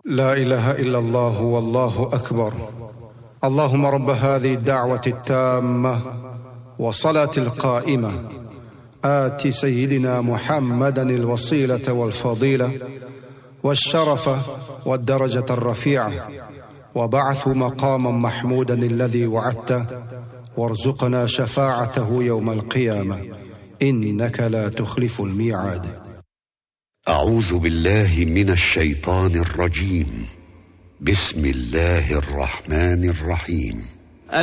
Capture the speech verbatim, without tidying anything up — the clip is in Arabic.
لا إله إلا الله والله أكبر. اللهم رب هذه الدعوة التامة والصلاة القائمة آت سيدنا محمدا الوسيلة والفضيلة والشرف والدرجة الرفيعة وبعث مقاما محمودا الذي وعدته وارزقنا شفاعته يوم القيامة إنك لا تخلف الميعاد. أعوذ بالله من الشيطان الرجيم. بسم الله الرحمن الرحيم.